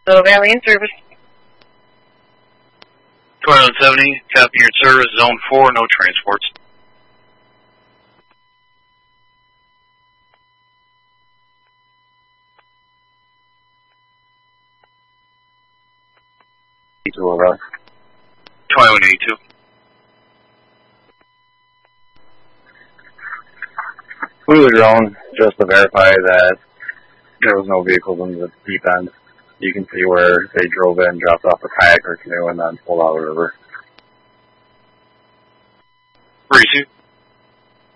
Little Valley in service. 2170, copy your service, zone 4, no transports. To arrest. 2182. Flew the drone just to verify that there was no vehicles in the deep end. You can see where they drove in, dropped off a kayak or canoe, and then pulled out of the river. Receive.